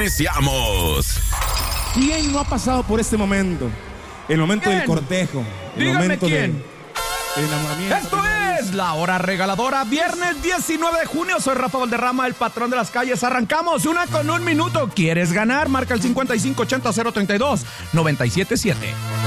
Iniciamos. ¿Quién no ha pasado por este momento? El momento del cortejo. El momento quién. del enamoramiento. Esto es La Hora Regaladora, viernes 19 de junio. Soy Rafa Valderrama, el patrón de las calles. Arrancamos 1 con 1 minuto. ¿Quieres ganar? Marca el 5580-032-977.